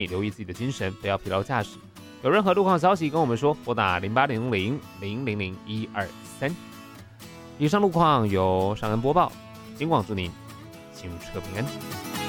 留意自己的精神，不要疲劳驾驶。有任何路况消息跟我们说，拨打0800-000-123。以上路况由尚恩播报，金广祝您行车平安。